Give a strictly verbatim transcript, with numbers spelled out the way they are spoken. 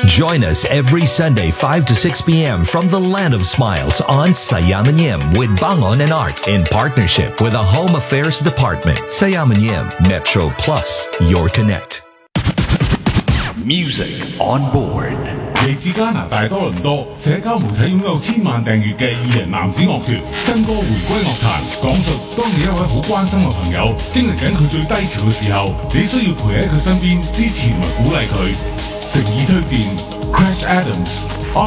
Join us every Sunday five to six p.m. from the Land of Smiles on Sayamanim with Bangon and Art in partnership with the Home Affairs Department. Sayamanim Metro Plus, your connect. Music on board. 嚟自加拿大多倫多，社交媒體擁有千萬訂閱嘅二人男子樂團，新歌回歸樂壇，講述當你一位好關心嘅朋友經歷緊佢最低潮嘅時候，你需要陪喺佢身邊支持同埋鼓勵佢。誠意推薦 Crash Adams